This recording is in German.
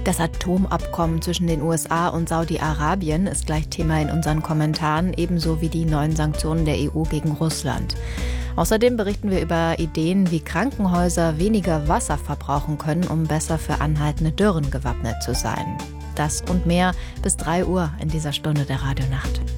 Das Atomabkommen zwischen den USA und Saudi-Arabien ist gleich Thema in unseren Kommentaren, ebenso wie die neuen Sanktionen der EU gegen Russland. Außerdem berichten wir über Ideen, wie Krankenhäuser weniger Wasser verbrauchen können, um besser für anhaltende Dürren gewappnet zu sein. Das und mehr bis 3 Uhr in dieser Stunde der Radionacht.